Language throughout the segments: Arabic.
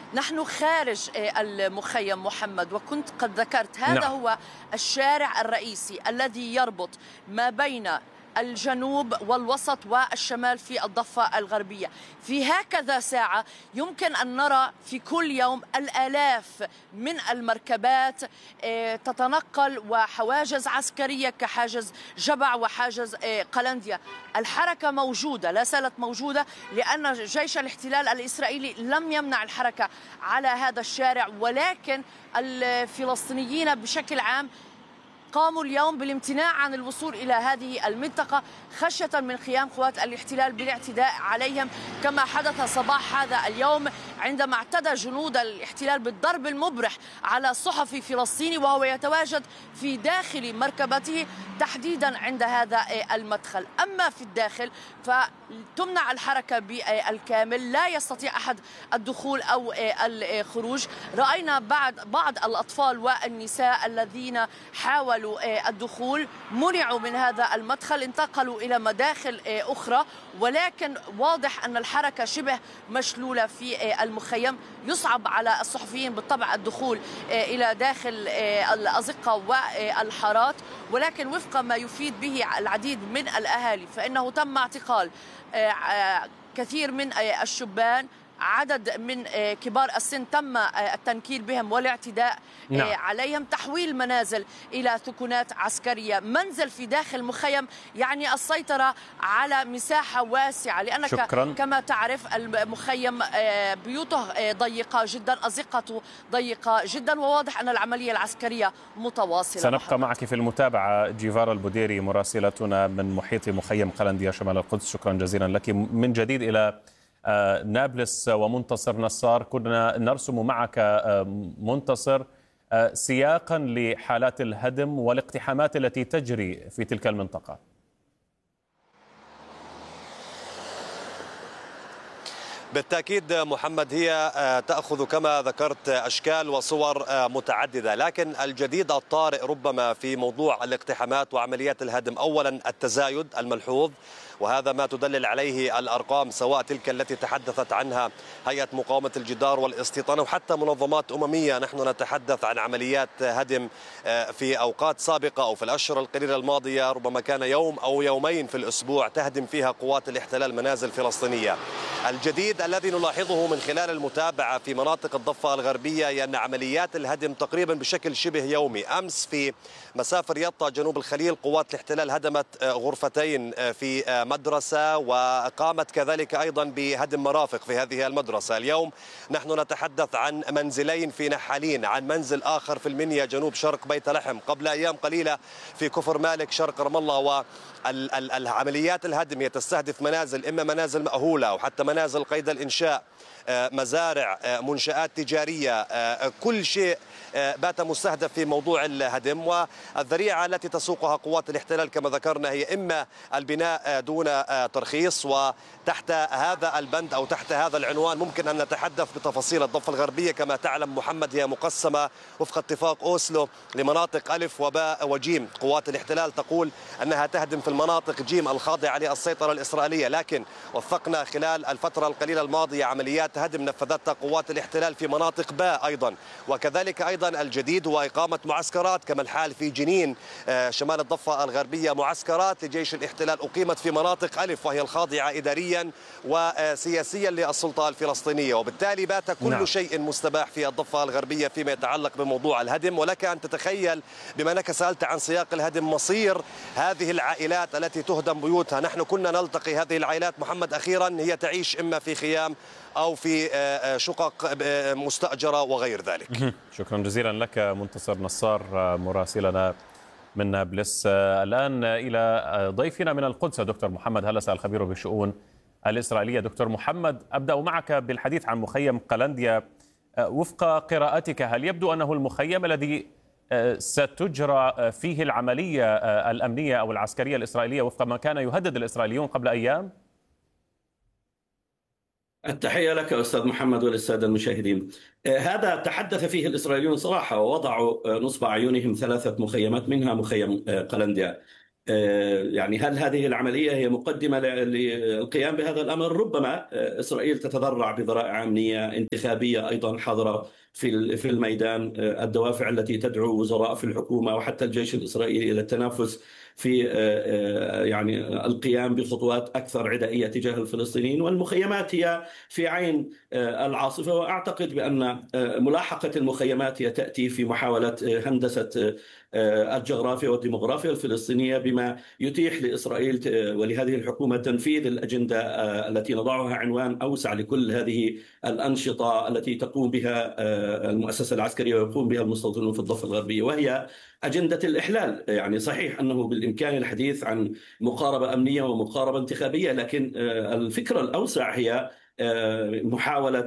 نحن خارج المخيم محمد، وكنت قد ذكرت هذا نعم. هو الشارع الرئيسي الذي يربط ما بين الجنوب والوسط والشمال في الضفة الغربية. في هكذا ساعة يمكن أن نرى في كل يوم الآلاف من المركبات تتنقل، وحواجز عسكرية كحاجز جبع وحاجز قلنديا. الحركة موجودة، لا زالت موجودة، لأن جيش الاحتلال الإسرائيلي لم يمنع الحركة على هذا الشارع، ولكن الفلسطينيين بشكل عام قاموا اليوم بالامتناع عن الوصول إلى هذه المنطقة خشية من قيام قوات الاحتلال بالاعتداء عليهم، كما حدث صباح هذا اليوم عندما اعتدى جنود الاحتلال بالضرب المبرح على صحفي فلسطيني وهو يتواجد في داخل مركبته تحديدا عند هذا المدخل. أما في الداخل فتمنع الحركة بالكامل، لا يستطيع أحد الدخول أو الخروج. رأينا بعض الأطفال والنساء الذين حاولوا الدخول منعوا من هذا المدخل، انتقلوا إلى مداخل أخرى، ولكن واضح أن الحركة شبه مشلولة في المخيم. يصعب على الصحفيين بالطبع الدخول إلى داخل الأزقة والحارات، ولكن وفق ما يفيد به العديد من الأهالي فإنه تم اعتقال كثير من الشبان. عدد من كبار السن تم التنكيل بهم والاعتداء عليهم، تحويل منازل إلى سكنات عسكرية. منزل في داخل مخيم يعني السيطرة على مساحة واسعة، لأنك كما تعرف المخيم بيوته ضيقة جدا، أزقته ضيقة جدا، وواضح أن العملية العسكرية متواصلة. سنبقى معك في المتابعة. جيفارا البوديري مراسلتنا من محيط مخيم قلنديا شمال القدس، شكرا جزيلا لك. من جديد إلى نابلس ومنتصر نصار، كنا نرسم معك منتصر سياقا لحالات الهدم والاقتحامات التي تجري في تلك المنطقة. بالتأكيد محمد، هي تأخذ كما ذكرت أشكال وصور متعددة، لكن الجديد الطارئ ربما في موضوع الاقتحامات وعمليات الهدم أولا التزايد الملحوظ، وهذا ما تدلل عليه الأرقام، سواء تلك التي تحدثت عنها هيئة مقاومة الجدار والاستيطان وحتى منظمات أممية. نحن نتحدث عن عمليات هدم في أوقات سابقة أو في الأشهر القليلة الماضية ربما كان يوم أو يومين في الأسبوع تهدم فيها قوات الاحتلال منازل فلسطينية. الجديد الذي نلاحظه من خلال المتابعة في مناطق الضفة الغربية هي أن عمليات الهدم تقريبا بشكل شبه يومي. أمس في مسافر يطا جنوب الخليل قوات الاحتلال هدمت غرفتين في مدرسة، وقامت كذلك أيضا بهدم مرافق في هذه المدرسة. اليوم نحن نتحدث عن منزلين في نحالين، عن منزل آخر في المنيا جنوب شرق بيت لحم، قبل أيام قليلة في كفر مالك شرق رام الله. والعمليات الهدم هي تستهدف منازل، إما منازل مأهولة أو حتى منازل قيد الإنشاء، مزارع، منشآت تجارية، كل شيء بات مستهدف في موضوع الهدم. والذريعة التي تسوقها قوات الاحتلال كما ذكرنا هي إما البناء دون ترخيص، وتحت هذا البند أو تحت هذا العنوان ممكن أن نتحدث بتفاصيل. الضفة الغربية كما تعلم محمد هي مقسمة وفق اتفاق أوسلو لمناطق ألف وباء وجيم. قوات الاحتلال تقول أنها تهدم في المناطق جيم الخاضعة للسيطرة الإسرائيلية، لكن وفقنا خلال الفترة القليلة الماضية عمليات هدم نفذتها قوات الاحتلال في مناطق باء أيضا. وكذلك أيضا الجديد وإقامة معسكرات كما الحال في جنين شمال الضفة الغربية، معسكرات لجيش الاحتلال أقيمت في مناطق ألف وهي الخاضعة إداريا وسياسيا للسلطة الفلسطينية، وبالتالي بات كل شيء مستباح في الضفة الغربية فيما يتعلق بموضوع الهدم. ولك أن تتخيل بما أنك سألت عن سياق الهدم مصير هذه العائلات التي تهدم بيوتها. نحن كنا نلتقي هذه العائلات محمد أخيرا، هي تعيش إما في خيام أو في شقق مستأجرة وغير ذلك. شكرا جزيلا لك منتصر نصار مراسلنا من نابلس. الآن إلى ضيفنا من القدس دكتور محمد هلسة الخبير بالشؤون الإسرائيلية. دكتور محمد، أبدأ معك بالحديث عن مخيم قلنديا. وفق قراءتك هل يبدو أنه المخيم الذي ستجرى فيه العملية الأمنية أو العسكرية الإسرائيلية وفق ما كان يهدد الإسرائيليون قبل أيام؟ التحية لك أستاذ محمد وللسادة المشاهدين. هذا تحدث فيه الإسرائيليون صراحة، ووضعوا نصب أعينهم 3 مخيمات منها مخيم قلنديا. يعني هل هذه العملية هي مقدمة للقيام بهذا الأمر؟ ربما إسرائيل تتذرع بذرائع أمنية انتخابية أيضا حاضرة في الميدان، الدوافع التي تدعو وزراء في الحكومة وحتى الجيش الإسرائيلي إلى التنافس في يعني القيام بخطوات أكثر عدائية تجاه الفلسطينيين، والمخيمات هي في عين العاصفة. وأعتقد بأن ملاحقة المخيمات هي تأتي في محاولة هندسة الجغرافيا والديمغرافيا الفلسطينية بما يتيح لإسرائيل ولهذه الحكومة تنفيذ الأجندة التي نضعها عنوان أوسع لكل هذه الأنشطة التي تقوم بها المؤسسة العسكرية ويقوم بها المستوطنون في الضفة الغربية، وهي أجندة الإحلال. يعني صحيح أنه بالإمكان الحديث عن مقاربة أمنية ومقاربة انتخابية، لكن الفكرة الأوسع هي محاولة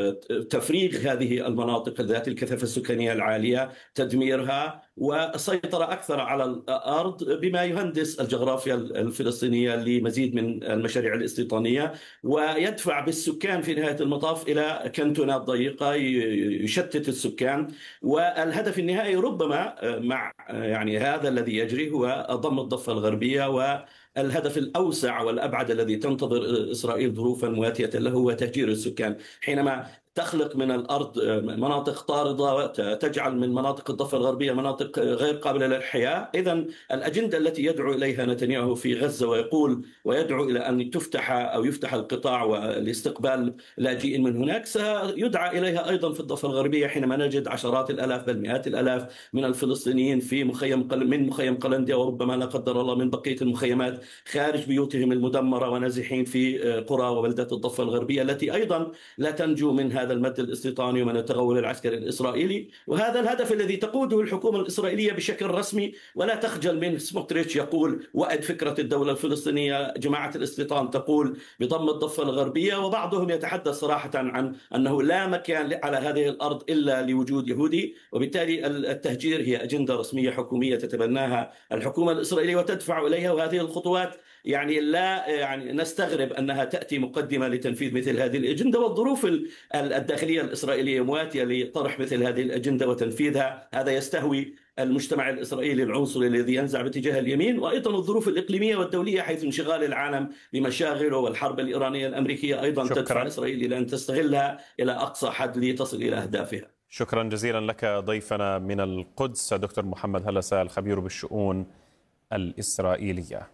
تفريغ هذه المناطق ذات الكثافة السكانية العالية، تدميرها والسيطرة أكثر على الأرض بما يهندس الجغرافيا الفلسطينية لمزيد من المشاريع الاستيطانية، ويدفع بالسكان في نهاية المطاف إلى كنتونات ضيقة يشتت السكان. والهدف النهائي ربما مع يعني هذا الذي يجري هو ضم الضفة الغربية، والهدف الأوسع والأبعد الذي تنتظر إسرائيل ظروفا مواتية له هو تهجير السكان. حينما تخلق من الأرض مناطق طاردة، تجعل من مناطق الضفة الغربية مناطق غير قابلة للحياة، إذن الأجندة التي يدعو إليها نتنياهو في غزة ويدعو إلى أن تفتح أو يفتح القطاع ولاستقبال لاجئين من هناك، سيدعى إليها أيضا في الضفة الغربية حينما نجد عشرات الآلاف بل مئات الآلاف من الفلسطينيين في مخيم قلنديا، وربما لا قدر الله من بقية المخيمات خارج بيوتهم المدمرة ونازحين في قرى وبلدات الضفة الغربية التي أيضا لا تنجو من هذا المد الاستيطاني ومن التغول العسكري الإسرائيلي. وهذا الهدف الذي تقوده الحكومة الإسرائيلية بشكل رسمي ولا تخجل منه. سموتريتش يقول وأد فكرة الدولة الفلسطينية، جماعة الاستيطان تقول بضم الضفة الغربية، وبعضهم يتحدث صراحة عن أنه لا مكان على هذه الأرض إلا لوجود يهودي. وبالتالي التهجير هي أجندة رسمية حكومية تتبناها الحكومة الإسرائيلية وتدفع إليها، وهذه الخطوات يعني لا يعني نستغرب أنها تأتي مقدمة لتنفيذ مثل هذه الأجندة، والظروف الداخلية الإسرائيلية مواتية لطرح مثل هذه الأجندة وتنفيذها. هذا يستهوي المجتمع الإسرائيلي العنصري الذي ينزع باتجاه اليمين، وأيضا الظروف الإقليمية والدولية حيث انشغال العالم بمشاغله، والحرب الإيرانية الأمريكية أيضا تدفع إسرائيل إلى أن تستغلها إلى أقصى حد لتصل إلى أهدافها. شكرا جزيلا لك ضيفنا من القدس دكتور محمد هلسة الخبير بالشؤون الإسرائيلية.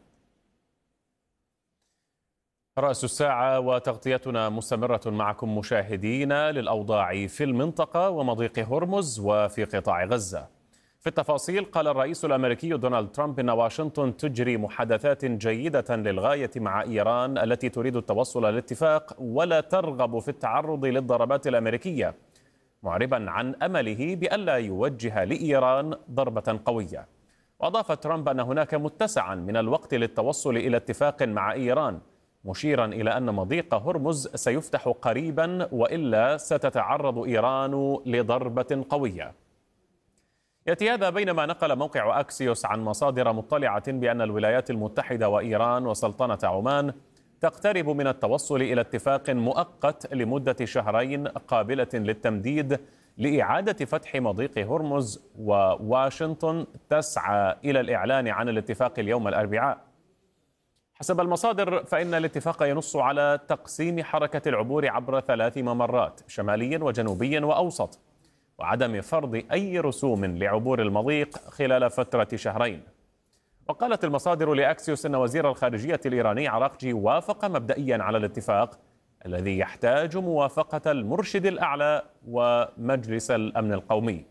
رأس الساعة وتغطيتنا مستمرة معكم مشاهدينا للأوضاع في المنطقة ومضيق هرمز وفي قطاع غزة. في التفاصيل، قال الرئيس الأمريكي دونالد ترامب إن واشنطن تجري محادثات جيدة للغاية مع إيران التي تريد التوصل لاتفاق ولا ترغب في التعرض للضربات الأمريكية، معربا عن أمله بألا يوجه لإيران ضربة قوية. وأضاف ترامب أن هناك متسعا من الوقت للتوصل إلى اتفاق مع إيران، مشيرا إلى أن مضيق هرمز سيفتح قريبا وإلا ستتعرض إيران لضربة قوية. يأتي هذا بينما نقل موقع أكسيوس عن مصادر مطلعة بأن الولايات المتحدة وإيران وسلطنة عمان تقترب من التوصل إلى اتفاق مؤقت لمدة شهرين قابلة للتمديد لإعادة فتح مضيق هرمز، وواشنطن تسعى إلى الإعلان عن الاتفاق اليوم الأربعاء. حسب المصادر فإن الاتفاق ينص على تقسيم حركة العبور عبر 3 ممرات شمالي وجنوبي وأوسط، وعدم فرض أي رسوم لعبور المضيق خلال فترة شهرين. وقالت المصادر لأكسيوس أن وزير الخارجية الإيراني عراقجي وافق مبدئيا على الاتفاق الذي يحتاج موافقة المرشد الأعلى ومجلس الأمن القومي.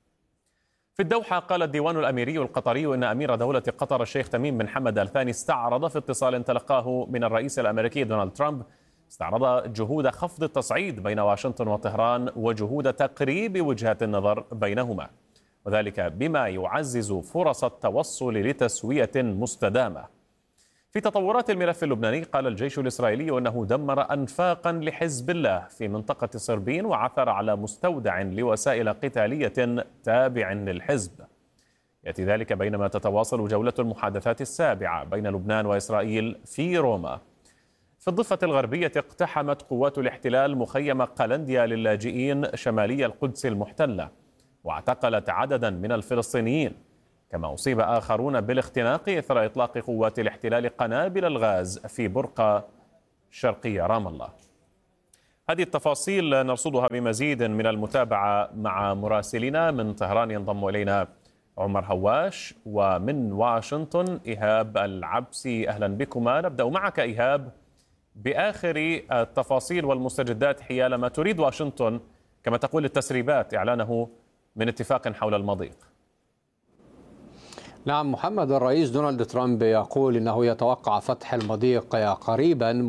في الدوحة، قال الديوان الأميري القطري إن أمير دولة قطر الشيخ تميم بن حمد الثاني استعرض في اتصال تلقاه من الرئيس الأمريكي دونالد ترامب جهود خفض التصعيد بين واشنطن وطهران وجهود تقريب وجهات النظر بينهما، وذلك بما يعزز فرص التوصل لتسوية مستدامة. في تطورات الملف اللبناني، قال الجيش الإسرائيلي أنه دمر أنفاقا لحزب الله في منطقة صربين وعثر على مستودع لوسائل قتالية تابع للحزب. يأتي ذلك بينما تتواصل جولة المحادثات السابعة بين لبنان وإسرائيل في روما. في الضفة الغربية، اقتحمت قوات الاحتلال مخيم قلنديا للاجئين شمالي القدس المحتلة واعتقلت عددا من الفلسطينيين، كما أصيب آخرون بالاختناق إثر إطلاق قوات الاحتلال قنابل الغاز في برقة شرقية رام الله. هذه التفاصيل نرصدها بمزيد من المتابعة مع مراسلنا من طهران. ينضم إلينا عمر هواش، ومن واشنطن إيهاب العبسي. أهلا بكما. نبدأ معك إيهاب بآخر التفاصيل والمستجدات حيال ما تريد واشنطن كما تقول التسريبات إعلانه من اتفاق حول المضيق. نعم محمد، الرئيس دونالد ترامب يقول إنه يتوقع فتح المضيق قريبا